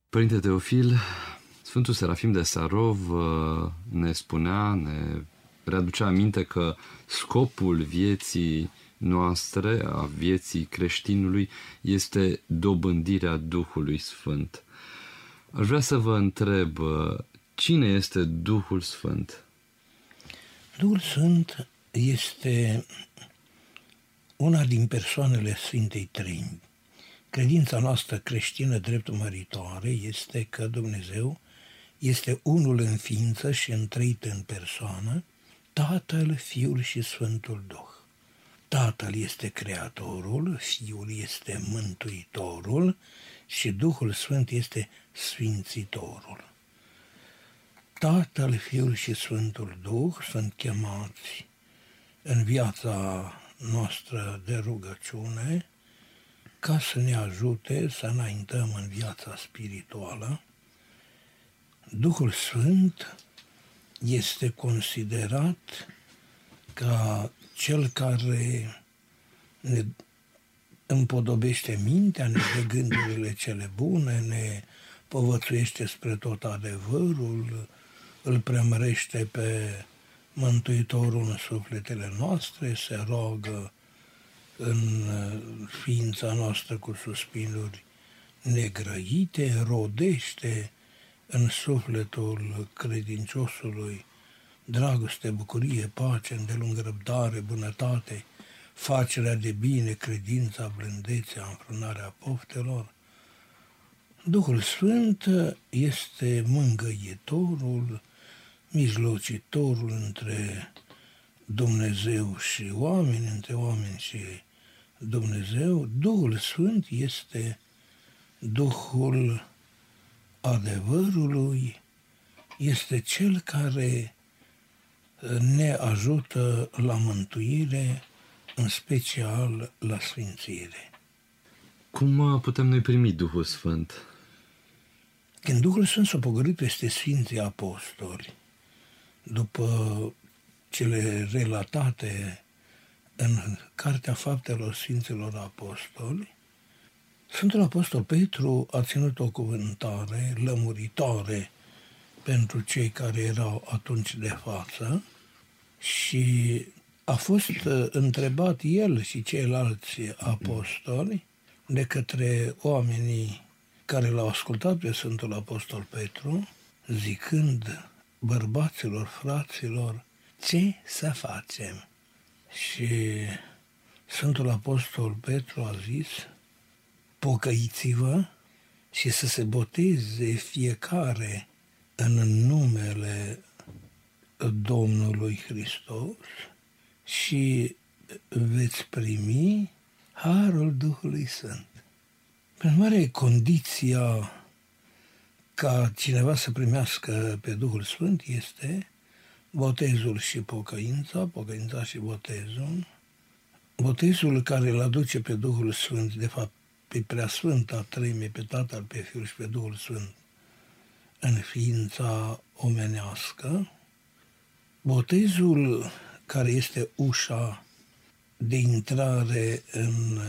Părinte Teofil, Sfântul Serafim de Sarov ne spunea, ne readucea aminte că scopul vieții noastre, a vieții creștinului, este dobândirea Duhului Sfânt. Aș vrea să vă întreb, cine este Duhul Sfânt? Duhul Sfânt este una din persoanele Sfintei Treimi. Credința noastră creștină drept măritoare este că Dumnezeu este unul în ființă și întreit în persoană, Tatăl, Fiul și Sfântul Duh. Tatăl este Creatorul, Fiul este Mântuitorul și Duhul Sfânt este Sfințitorul. Tatăl, Fiul și Sfântul Duh sunt chemați în viața noastră de rugăciune ca să ne ajute să înaintăm în viața spirituală. Duhul Sfânt este considerat ca cel care ne împodobește mintea, ne dă gândurile cele bune, ne povățuiește spre tot adevărul, îl preamărește pe Mântuitorul în sufletele noastre, se roagă în ființa noastră cu suspinuri negrăite, rodește în sufletul credinciosului dragoste, bucurie, pace, îndelungă răbdare, bunătate, facerea de bine, credința, blândețea, înfrânarea poftelor. Duhul Sfânt este mângâietorul, mijlocitorul între Dumnezeu și oameni, între oameni și Dumnezeu. Duhul Sfânt este Duhul adevărului, este cel care ne ajută la mântuire, în special la sfințire. Cum putem noi primi Duhul Sfânt? Când Duhul Sfânt s-a pogorât peste Sfinții Apostoli, după cele relatate în Cartea Faptelor Sfinților Apostoli, Sfântul Apostol Petru a ținut o cuvântare lămuritoare pentru cei care erau atunci de față și a fost întrebat el și ceilalți apostoli de către oamenii care l-au ascultat pe Sfântul Apostol Petru, zicând: bărbaților, fraților, ce să facem? Și Sfântul Apostol Petru a zis: pocăiți-vă și să se boteze fiecare în numele Domnului Hristos și veți primi harul Duhului Sfânt. Prin urmare, condiția ca cineva să primească pe Duhul Sfânt este botezul și pocăința, pocăința și botezul. Botezul care îl aduce pe Duhul Sfânt, de fapt pe Preasfânta Treime, pe Tatăl, pe Fiul și pe Duhul Sfânt, în ființa omenească. Botezul care este ușa de intrare în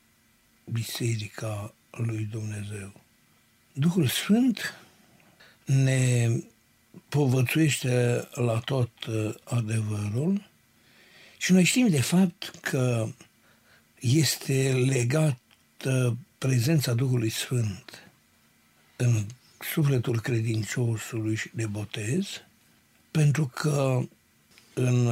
Biserica lui Dumnezeu. Duhul Sfânt ne povățuiește la tot adevărul și noi știm de fapt că este legată prezența Duhului Sfânt în sufletul credinciosului și de botez, pentru că în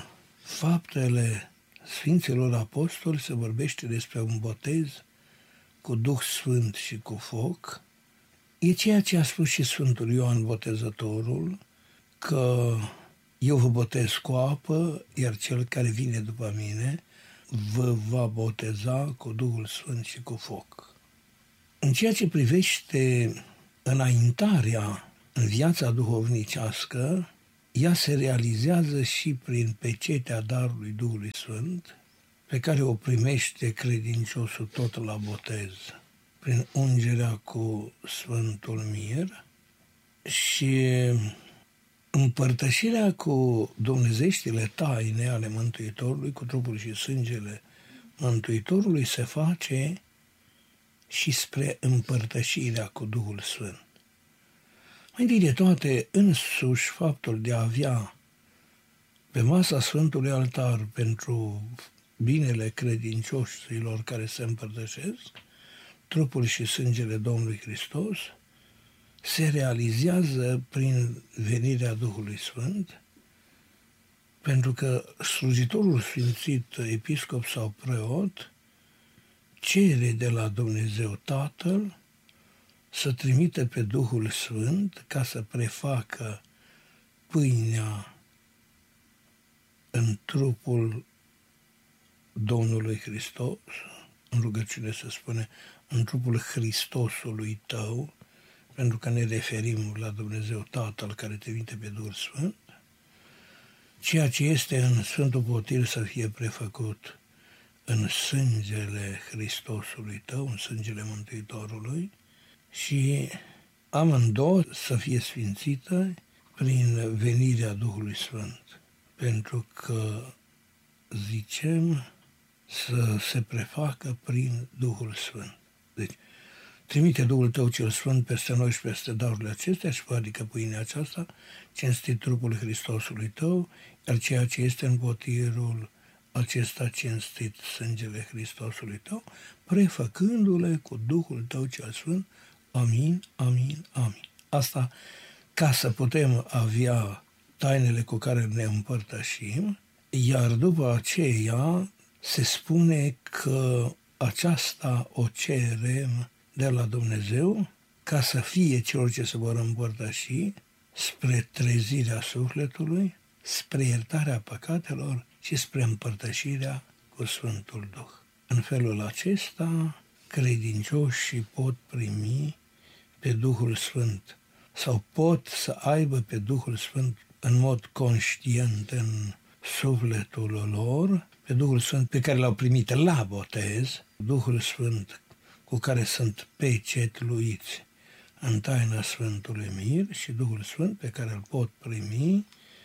Faptele Sfinților Apostoli se vorbește despre un botez cu Duh Sfânt și cu foc. E ceea ce a spus și Sfântul Ioan Botezătorul, că eu vă botez cu apă, iar cel care vine după mine vă va boteza cu Duhul Sfânt și cu foc. În ceea ce privește înaintarea în viața duhovnicească, ea se realizează și prin pecetea darului Duhului Sfânt, pe care o primește credinciosul tot la botez, prin ungerea cu Sfântul Mir și împărtășirea cu dumnezeștile taine ale Mântuitorului, cu trupul și sângele Mântuitorului, se face și spre împărtășirea cu Duhul Sfânt. Mai întâi de toate, însuși faptul de a avea pe masa Sfântului Altar pentru binele credincioșilor care se împărtășesc, trupul și sângele Domnului Hristos, se realizează prin venirea Duhului Sfânt, pentru că slujitorul sfințit, episcop sau preot, cere de la Dumnezeu Tatăl să trimite pe Duhul Sfânt ca să prefacă pâinea în trupul Domnului Hristos, în rugăciune se spune, în trupul Hristosului tău, pentru că ne referim la Dumnezeu Tatăl care trimite pe Duhul Sfânt, ceea ce este în Sfântul Potir să fie prefăcut în sângele Hristosului tău, în sângele Mântuitorului, și amândouă să fie sfințită prin venirea Duhului Sfânt. Pentru că, zicem, să se prefacă prin Duhul Sfânt. Deci, trimite Duhul tău cel Sfânt peste noi și peste darurile acestea și adică pâinea aceasta, cinstit trupul Hristosului tău, iar ceea ce este în potirul acesta cinstit sângele Hristosului tău, prefăcându-le cu Duhul tău cel Sfânt. Amin, amin, amin. Asta ca să putem avea tainele cu care ne împărtășim, iar după aceea se spune că aceasta o cerem de la Dumnezeu ca să fie celor ce se vor împărtăși spre trezirea sufletului, spre iertarea păcatelor și spre împărtășirea cu Sfântul Duh. În felul acesta, credincioșii pot primi pe Duhul Sfânt sau pot să aibă pe Duhul Sfânt în mod conștient în sufletul lor, pe Duhul Sfânt pe care l-au primit la botez, Duhul Sfânt cu care sunt pecetluiți în taina Sfântului Mir și Duhul Sfânt pe care îl pot primi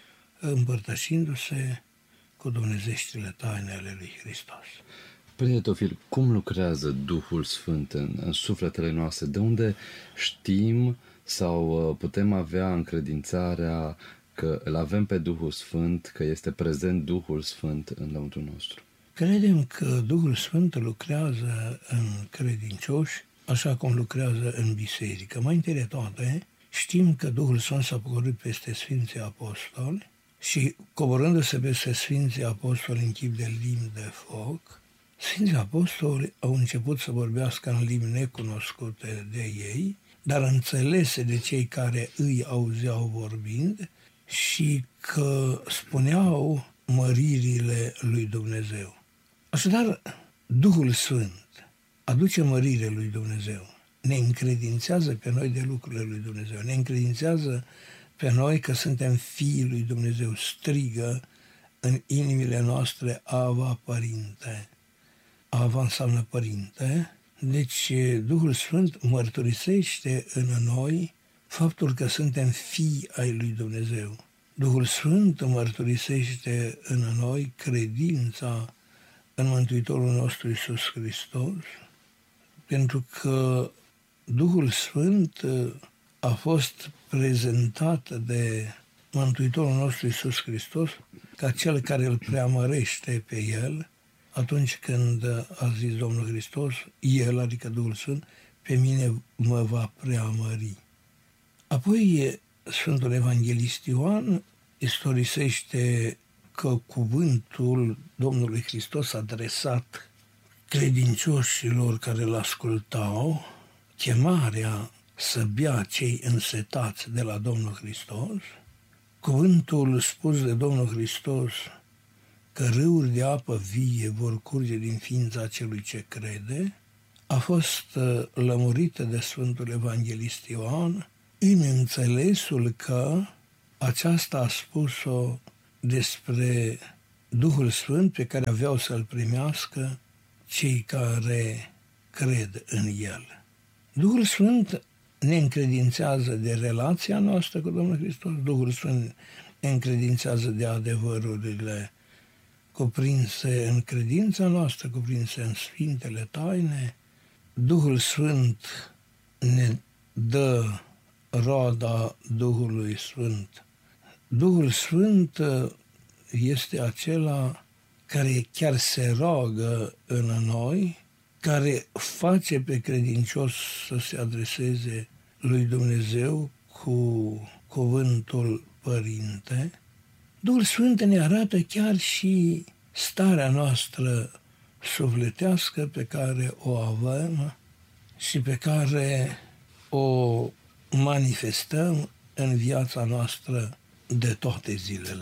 împărtășindu-se cu dumnezeștile taine ale lui Hristos. Părinte Teofil, cum lucrează Duhul Sfânt în sufletele noastre? De unde știm sau putem avea încredințarea că îl avem pe Duhul Sfânt, că este prezent Duhul Sfânt în lăuntrul nostru? Credem că Duhul Sfânt lucrează în credincioși așa cum lucrează în biserică. Mai întâi de toate, știm că Duhul Sfânt s-a pogorât peste Sfinții Apostoli și coborându-se peste Sfinții Apostoli în chip de limbi de foc, Sfinții Apostoli au început să vorbească în limbi necunoscute de ei, dar înțelese de cei care îi auzeau vorbind și că spuneau măririle lui Dumnezeu. Așadar, Duhul Sfânt aduce mărire lui Dumnezeu, ne încredințează pe noi de lucrurile lui Dumnezeu, ne încredințează pe noi că suntem fiii lui Dumnezeu, strigă în inimile noastre Ava, Părinte. Ava înseamnă Părinte, deci Duhul Sfânt mărturisește în noi faptul că suntem fii ai lui Dumnezeu. Duhul Sfânt mărturisește în noi credința în Mântuitorul nostru Iisus Hristos, pentru că Duhul Sfânt a fost prezentat de Mântuitorul nostru Iisus Hristos ca cel care îl preamărește pe El atunci când a zis Domnul Hristos, El, adică Duhul Sfânt, pe mine mă va preamări. Apoi Sfântul Evanghelist Ioan istorisește că cuvântul Domnului Hristos adresat credincioșilor care îl ascultau, chemarea să bea cei însetați de la Domnul Hristos, cuvântul spus de Domnul Hristos că râuri de apă vie vor curge din ființa celui ce crede, a fost lămurită de Sfântul Evanghelist Ioan în înțelesul că aceasta a spus-o despre Duhul Sfânt pe care aveau să-l primească cei care cred în El. Duhul Sfânt ne încredințează de relația noastră cu Domnul Hristos, Duhul Sfânt ne încredințează de adevărurile cuprinse în credința noastră, cuprinse în Sfintele Taine, Duhul Sfânt ne dă roada Duhului Sfânt. Duhul Sfânt este acela care chiar se roagă în noi, care face pe credincios să se adreseze lui Dumnezeu cu cuvântul Părinte. Duhul Sfânt ne arată chiar și starea noastră sufletească pe care o avem și pe care o manifestăm în viața noastră de toate zilele.